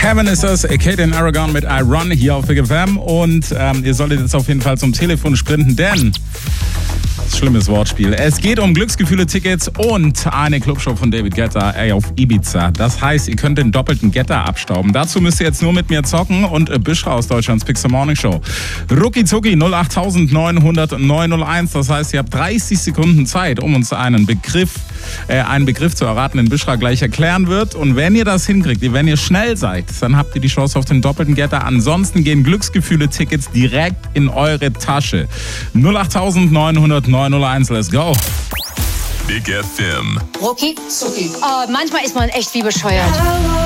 Kevin ist das, Kate Aragon mit I Run hier auf Big FM und ihr solltet jetzt auf jeden Fall zum Telefon sprinten, denn schlimmes Wortspiel. Es geht um Glücksgefühle-Tickets und eine Clubshow von David Guetta auf Ibiza. Das heißt, ihr könnt den doppelten Guetta abstauben. Dazu müsst ihr jetzt nur mit mir zocken und Büschra aus Deutschlands Pixel Morning Show. Rucki Zucki 08900 901. Das heißt, ihr habt 30 Sekunden Zeit, um uns einen Begriff zu erraten, den Büschra gleich erklären wird. Und wenn ihr das hinkriegt, wenn ihr schnell seid, dann habt ihr die Chance auf den doppelten Guetta. Ansonsten gehen Glücksgefühle-Tickets direkt in eure Tasche. 08900 901, let's go. Big FM. Rucki Zucki. Oh, manchmal ist man echt wie bescheuert.